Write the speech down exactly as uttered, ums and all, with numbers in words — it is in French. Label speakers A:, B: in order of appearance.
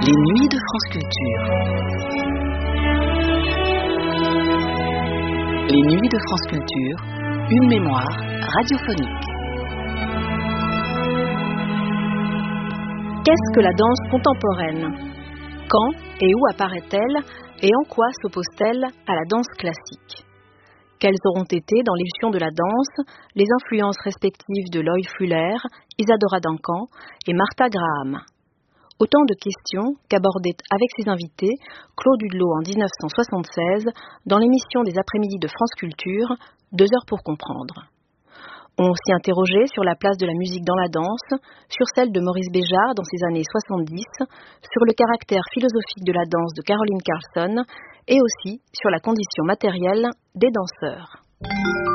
A: Les nuits de France Culture. Les nuits de France Culture, une mémoire radiophonique.
B: Qu'est-ce que la danse contemporaine ? Quand et où apparaît-elle et en quoi s'oppose-t-elle à la danse classique ? Quelles auront été, dans l'évolution de la danse, les influences respectives de Loie Fuller, Isadora Duncan et Martha Graham ? Autant de questions qu'abordait avec ses invités Claude Hudelot en dix-neuf cent soixante-seize dans l'émission des après-midi de France Culture, Deux heures pour comprendre. On s'y interrogeait sur la place de la musique dans la danse, sur celle de Maurice Béjart dans ses années soixante-dix, sur le caractère philosophique de la danse de Caroline Carlson et aussi sur la condition matérielle des danseurs.